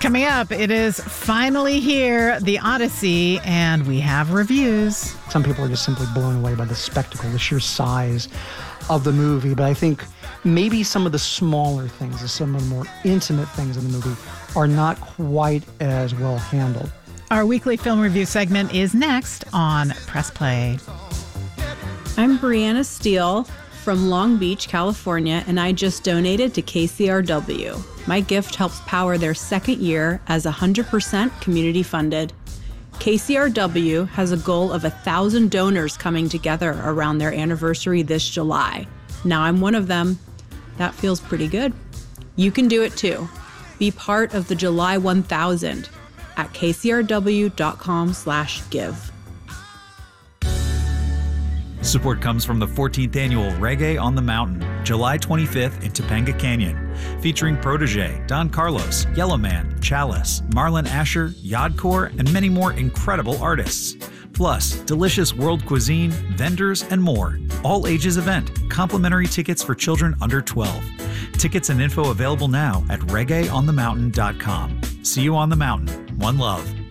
Coming up, it is finally here, The Odyssey, and we have reviews. Some people are just simply blown away by the spectacle, the sheer size of the movie. But I think maybe some of the smaller things, some of the more intimate things in the movie are not quite as well handled. Our weekly film review segment is next on Press Play. I'm Brianna Steele from Long Beach, California, and I just donated to KCRW. My gift helps power their second year as 100% community funded. KCRW has a goal of 1,000 donors coming together around their anniversary this July. Now I'm one of them. That feels pretty good. You can do it too. Be part of the July 1000 at kcrw.com/give. Support comes from the 14th Annual Reggae on the Mountain, July 25th in Topanga Canyon, featuring Protege, Don Carlos, Yellowman, Chalice, Marlon Asher, Yodcore, and many more incredible artists. Plus, delicious world cuisine, vendors, and more. All ages event. Complimentary tickets for children under 12. Tickets and info available now at reggaeonthemountain.com. See you on the mountain. One love.